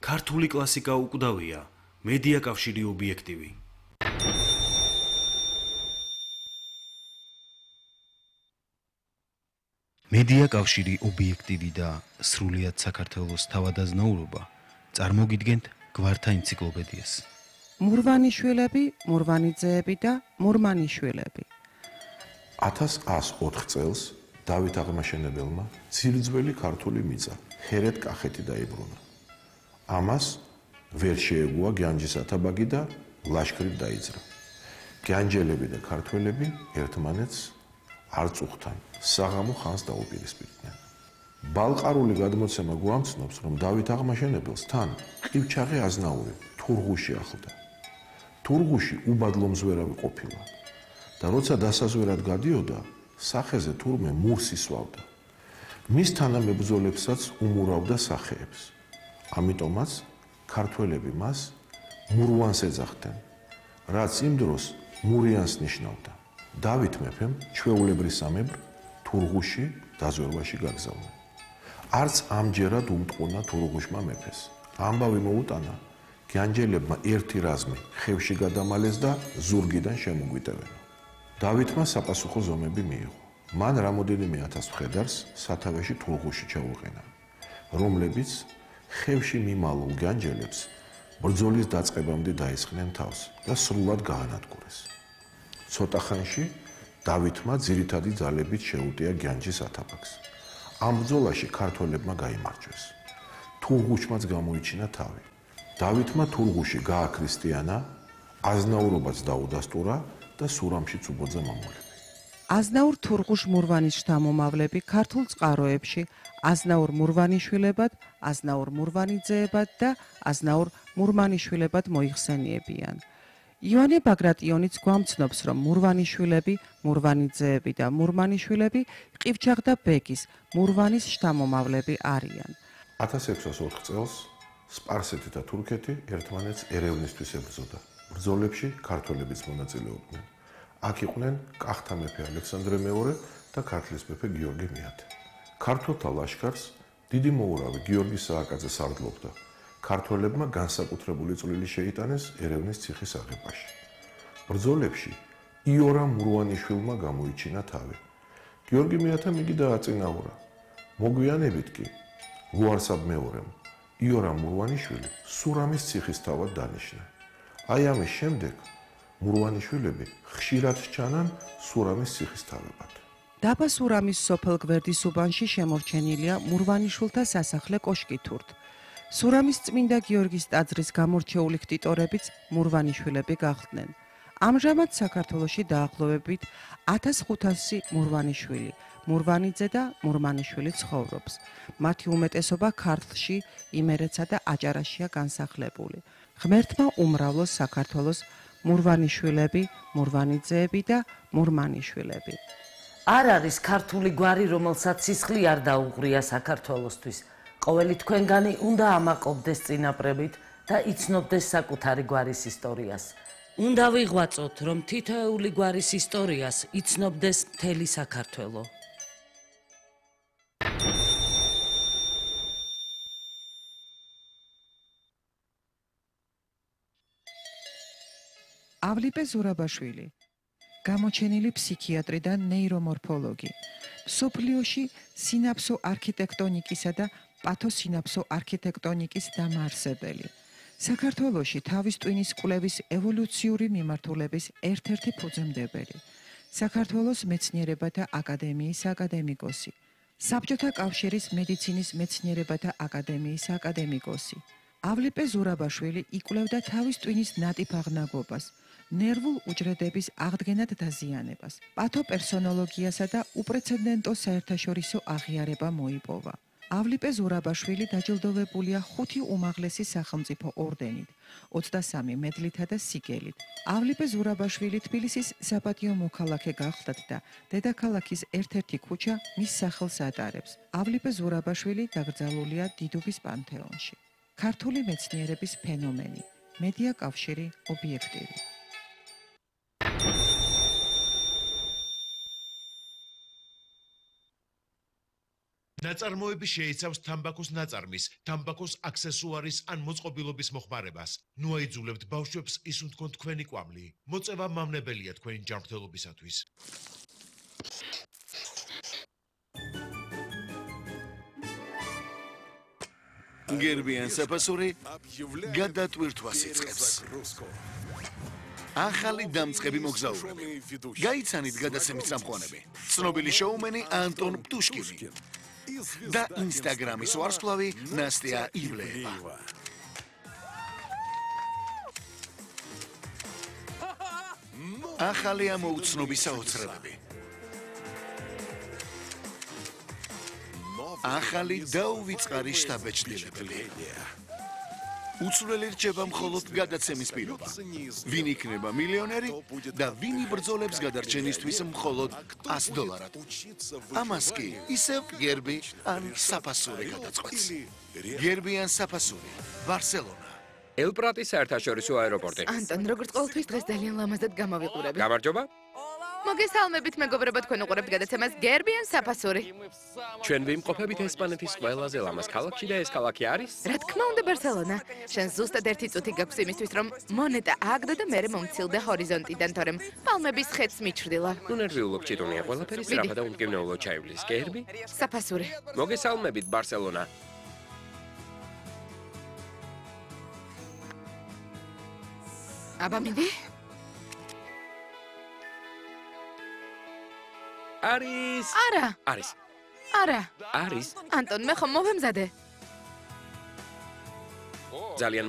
ქართული კლასიკა უკვდავია, მედია კავშირი ობიექტივი. მედია კავშირი ობიექტივი და სრულიად საქართველოს თავადაზნაურობა წარმოგიდგენთ გვართა ენციკლოპედიას. მურვანიშვილები, მურვანიძეები და მურმანიშვილები. 1104 წელს დავით აღმაშენებელმა ძირძველი ქართული მიწა ჰერეთ კახეთი დაიბრუნა. ამას ვერ შეეგუა განჯის ათაბაგი და ლაშქრით დაიძრა. განჯელები და ქართველები ერთმანეთს არ წუხდნენ, საღამო ხანს დაუპირისპირდნენ. ბალყარული გადმოცემა გვამცნობს, რომ დავით აღმაშენებელს თან ყივჩაღი აზნაური თურღუში ახლდა. თურღუში უბადლო მზვერავი ყოფილა და როცა დასაზვერად გადიოდა, სახეზე თურმე მურს ისვავდა. მის თანამებრძოლებსაც უმურავდა სახეებს. ამიტომაც ქართველები მას მურვანს ეძახდნენ, რაც იმ დროს მურიანს ნიშნავდა. დავით მეფემ ჩვეულებრისამებრ თურღუში დაზვერვაში გაგზავნა. არც ამჯერად უმტყუნა თურღუშმა მეფეს. ამბავი მოუტანა, განჯელებმა ერთი რაზმი ხევში გადამალეს და ზურგიდან შემოგვიტევენა. დავითმა საპასუხო ზომები მიიღო. მან რამოდენიმე ათას მხედარს სათავეში თურღუში ჩაუყენა, რომლებიც ხევში მიმალულ განჯელებს ბრძოლის დაწყებამდე დაისხნენ თავს და სრულად გაანადგურეს. ცოტა ხანში დავითმა ძირითადი ძალებით შეუტია განჯის ათაბაგს. ამ ბრძოლაში ქართველებმა გაიმარჯვეს. თურღუშმაც გამოიჩინა თავი. დავითმა თურღუში გააქრისტიანა, აზნაურობაც დაუდასტურა და სურამშიც უბოძა მამულები. აზნაურ თურღუშ მურვანის შთამომავლები ქართულ წყაროებში აზნაურ მურვანიშვილებად, აზნაურ მურვანიძეებად და აზნაურ მურმანიშვილებად მოიხსენიებიან. ივანე ბაგრატიონიც გვამცნობს, რომ მურვანიშვილები, მურვანიძეები და მურმანიშვილები ყივჩაღ და ბეგის მურვანის შთამომავლები არიან. 1604 წელს სპარსეთი და თურქეთი ერთმანეთს ერევნისთვის ებრძოდა. ბრძოლებში ქართველებიც მონაწილეობდნენ. აქ იყვნენ კახთა მეფე ალექსანდრე მეორე და ქართლის მეფე გიორგი მეათე. ქართველთა ლაშქარს დიდი მოურავი გიორგი სააკაძე სარდლობდა. ქართველებმა განსაკუთრებული წვლილი შეიტანეს ერევნის ციხის აღებაში. ბრძოლებში იორამ მურვანიშვილმა გამოიჩინა თავი. გიორგი მეათემ იგი დააწინაურა. მოგვიანებით კი ლუარსაბ მეორემ იორამ მურვანიშვილი სურამის ციხის თავად დანიშნა. აი ამის შემდეგ მურვანიშვილები ხშირად სჩანან სურამის ციხის თავებად. დაბა სურამის სოფელ გვერდის უბანში შემორჩენილია მურვანიშვილთა სასახლე კოშკი თურთ. სურამის წმინდა გიორგის ტაძრის გამორჩეული ქტიტორებიც მურვანიშვილები გახდნენ. ამჟამად საქართველოში დაახლოებით 1500 მურვანიშვილი, მურვანიძე და მურმანიშვილი ცხოვრობს. მათი უმეტესობა ქართლში, იმერეთსა და აჭარაშია განსახლებული. ღმერთმა უმრავლოს საქართველოს მურვანიშვილები, მურვანიძეები და მურმანიშვილები. არ არის ქართული გვარი, რომელსაც სისხლი არ დაუღრია საქართველოსთვის. ყოველი თქვენგანი უნდა ამაყობდეს წინაპრებით და იცნობდეს საკუთარი გვარის ისტორიას. უნდა ვიღვაწოთ, რომ თითოეული გვარის ისტორიას იცნობდეს მთელი საქართველო. ავლიპე ზურაბაშვილი, გამოჩენილი ფსიქიატრი და ნეირომორფოლოგი, მსოფლიოში სინაფსო არქიტექტონიკისა და პათოსინაფსო არქიტექტონიკის დამაარსებელი. საქართველოში თავის ტვინის კვლევის ევოლუციური მიმართულების ერთ-ერთი ფუძემდებელი. საქართველოს მეცნიერებათა აკადემიის აკადემიკოსი. საბჭოთა კავშირის მედიცინის მეცნიერებათა აკადემიის აკადემიკოსი. ავლიპე ზურაბაშვილი იკვლევდა თავის ტვინის ნატიფ აღნაგობას, ნერვულ უჯრედების აღდგენად დაზიანებას, პათოპერსონოლოგიასა და უპრეცედენტო საერთაშორისო აღიარება მოიპოვა. ავლიპე ზურაბაშვილი დაჯილდოვებულია 5 უმაღლესი სახელმწიფო ორდენით, 23 მედლითა და სიგელით. ავლიპე ზურაბაშვილი თბილისის საპატიო მოქალაქე გახლდათ და დედაქალაქის ერთ-ერთი ქუჩა მის სახელს ატარებს. ავლიპე ზურაბაშვილი დაკრძალულია დიდუბის პანთეონში. ქართული მეცნიერების ფენომენი, მედია კავშირი ობიექტივი. ნაწარმოები შეიცავს თამბაქოს ნაწარმის, თამბაქოს აქსესუარის ან მოწყობილობის მოხმარებას. ნუ აიძულებთ ბავშვებს ისუნ თქვენ თქვენი კვამლი. მოწევა მავნებელია თქვენი ჯანმრთელობისათვის. გერბიან საფასური გადატვირთვას იწყებს. ახალი დამწყები მოგზაურები. გაიცანით გადაცემის წამყვანები. ცნობილი შოუმენი ანტონ პტუშკინი და ინსტაგრამის ვარსკვლავი ნასტია იბლეევა. ახალი ამოუცნობი საოცრებები. ახალი დაუვიწყარი შტაბ-ეჭდილებელი. უცვლელი რჩება მხოლოდ გადაცემის პირობა. ვინ იქნება მილიონერი და ვინ იბრძოლებს გადარჩენისთვის მხოლოდ $100. ამას კი ისევ გერბი ან საფასური გადაწყვეტს. გერბი ან საფასური, ბარსელონა. ელპრატის საერთაშორისო აეროპორტი. ანტონ, როგორც ყოველთვის დღეს ძალიან ლამაზად გამოვიყურები. გამარჯობა. მოგესალმებით, მეგობრებო, თქვენ უყურებთ გადაცემას გერბი ან საფასური. ჩვენ ვიმყოფებით ესპანეთის ყველაზე ლამაზ ქალაქში და ეს ქალაქი არის? რა თქმა უნდა, ბარსელონა. შენ ზუსტად 1 წუთი გაქვს იმისთვის, რომ მონეტა ააგდო და მერე მომცილდე ჰორიზონტიდან, თორემ პალმების ხეთს მიჩრდილა. ნუ ნერვიულობ ჭიტონია ყველაფერი სწრაფად და უმკურნალოდ ჩაივლის. გერბი? საფასური. მოგესალმებით, ბარსელონა. აბა მინდი? არის. არა. არის. არა. არის. ანტონ, მე ხომ მოვემზადე? ძალიან